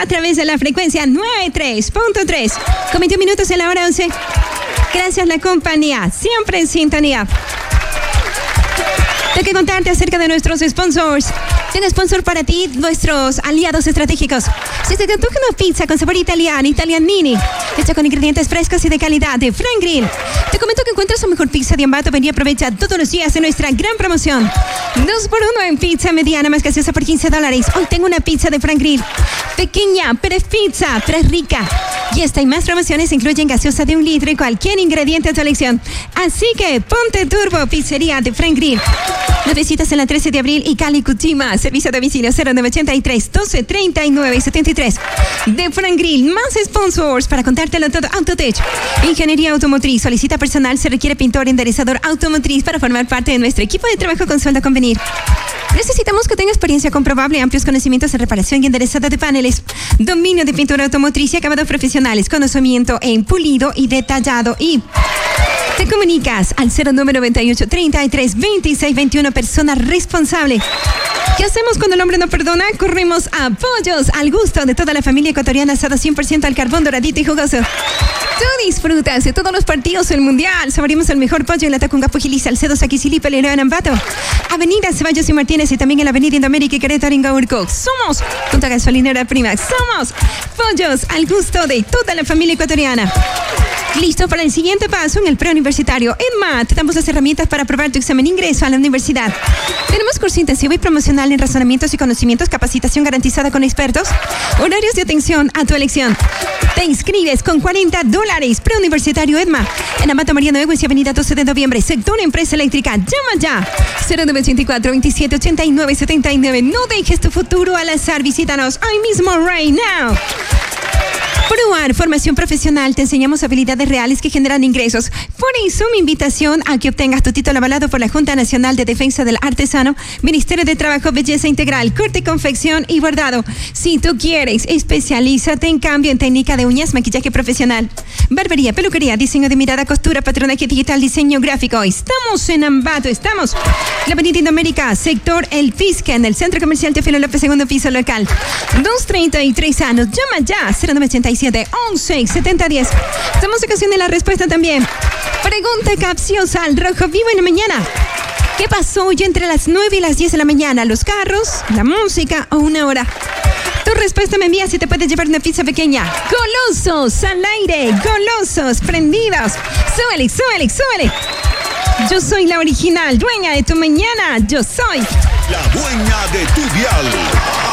a través de la frecuencia 93.3. Con 21 minutos en la hora 11. Gracias la compañía, siempre en sintonía. Tengo que contarte acerca de nuestros sponsors. Tiene sponsor para ti, nuestros aliados estratégicos. Si se te antoja una pizza con sabor italiano, Italianini, hecha con ingredientes frescos y de calidad de Frank Grill, te comento que encuentras su mejor pizza de Ambato. Ven y aprovecha todos los días de nuestra gran promoción. 2x1 en pizza mediana más gaseosa por $15. Hoy tengo una pizza de Frank Grill. Pequeña, pero es pizza, pero es rica. Y esta y más promociones incluyen gaseosa de 1 litro y cualquier ingrediente a tu elección. Así que ponte turbo, pizzería de Frank Grill. Nos visitas en la 13 de abril y Cali, Cuchima. Servicio a domicilio 0983 12 39 73. De Frank Grill, más sponsors para contártelo todo. Autotech, ingeniería automotriz. Solicita personal, se requiere pintor, enderezador automotriz para formar parte de nuestro equipo de trabajo con sueldo a convenir. Necesitamos que tenga experiencia comprobable, amplios conocimientos en reparación y enderezado de paneles, dominio de pintura automotriz y acabados profesionales, conocimiento en pulido y detallado. Y te comunicas al 0998 33 26 21, persona responsable. ¿Qué hacemos cuando el hombre no perdona? Corremos a Pollos al Gusto, de toda la familia ecuatoriana, asado 100% al carbón, doradito y jugoso. Tú disfrutas de todos los partidos del Mundial. Saboreamos el mejor pollo en la Tacunga, Pujilí, Salcedo, Saquicilí, Pelero, en Ambato. Avenida Ceballos y Martínez y también en la Avenida Indoamérica y Querétaro, en Gaurco. Somos junto a Gasolinera Primax. Somos Pollos al Gusto de toda la familia ecuatoriana. Listo para el siguiente paso en el preuniversitario. EDMA, te damos las herramientas para aprobar tu examen de ingreso a la universidad. Tenemos curso intensivo y promocional en razonamientos y conocimientos, capacitación garantizada con expertos, horarios de atención a tu elección. Te inscribes con $40. Preuniversitario EDMA, en Ambato, Mariano Egues y Avenida 12 de noviembre, sector Empresa Eléctrica. Llama ya, 0984 27 89 79. No dejes tu futuro al azar. Visítanos hoy mismo, right now. ProAR, formación profesional, te enseñamos habilidades reales que generan ingresos. Por eso mi invitación a que obtengas tu título avalado por la Junta Nacional de Defensa del Artesano, Ministerio de Trabajo, Belleza Integral, Corte, Confección y Bordado. Si tú quieres, especialízate en cambio en técnica de uñas, maquillaje profesional, barbería, peluquería, diseño de mirada, costura, patronaje digital, diseño gráfico. Estamos en Ambato, estamos en la Avenida Indoamérica, sector El Pisque, en el Centro Comercial Teófilo López, segundo piso local. 233 años, llama ya, 0987 11 70 10. Estamos en ocasión de la respuesta también. Pregunta capciosa al rojo vivo en la mañana. ¿Qué pasó hoy entre las 9 y las 10 de la mañana? ¿Los carros, la música o una hora? Tu respuesta me envía si te puedes llevar una pizza pequeña. Golosos al aire, golosos prendidos. Súbele, súbele, súbele. Yo soy la original, dueña de tu mañana. Yo soy la dueña de tu dial.